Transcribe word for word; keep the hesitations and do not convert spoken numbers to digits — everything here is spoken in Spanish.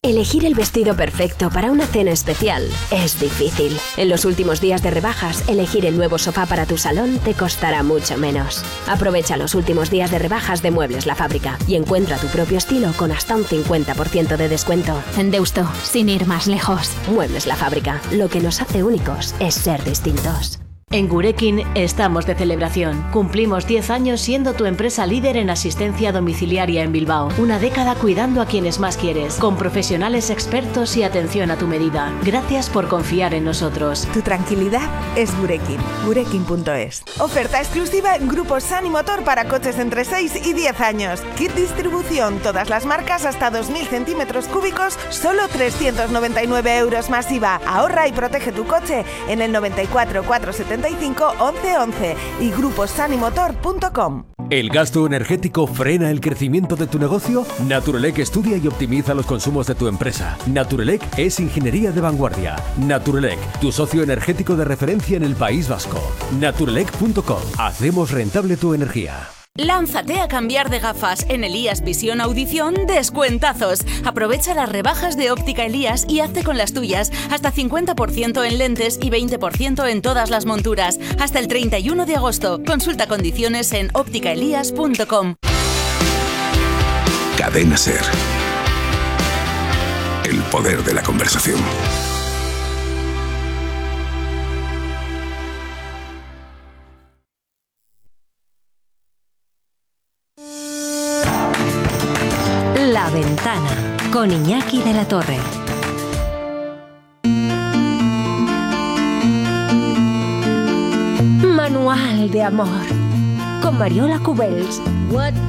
Elegir el vestido perfecto para una cena especial es difícil. En los últimos días de rebajas, elegir el nuevo sofá para tu salón te costará mucho menos. Aprovecha los últimos días de rebajas de Muebles La Fábrica y encuentra tu propio estilo con hasta un cincuenta por ciento de descuento. En Deusto, sin ir más lejos. Muebles La Fábrica. Lo que nos hace únicos es ser distintos. En Gurekin estamos de celebración. Cumplimos diez años siendo tu empresa líder en asistencia domiciliaria en Bilbao. Una década cuidando a quienes más quieres, con profesionales expertos y atención a tu medida. Gracias por confiar en nosotros. Tu tranquilidad es Gurekin. Gurekin punto es. Oferta exclusiva en Grupo Sani Motor para coches entre seis y diez años. Kit distribución, todas las marcas hasta dos mil centímetros cúbicos, solo trescientos noventa y nueve euros más I V A. Ahorra y protege tu coche en el noventa y cuatro, cuatrocientos setenta y cinco, once once y grupo sani motor punto com. ¿El gasto energético frena el crecimiento de tu negocio? Naturelec estudia y optimiza los consumos de tu empresa. Naturelec es ingeniería de vanguardia. Naturelec, tu socio energético de referencia en el País Vasco. naturelec punto com. Hacemos rentable tu energía. Lánzate a cambiar de gafas. En Elías Visión Audición, descuentazos. Aprovecha las rebajas de Óptica Elías y hazte con las tuyas. Hasta cincuenta por ciento en lentes y veinte por ciento en todas las monturas. Hasta el treinta y uno de agosto. Consulta condiciones en óptica elías punto com. Cadena Ser. El poder de la conversación. La Ventana, con Iñaki de la Torre. Manual de amor, con Mariola Cubells.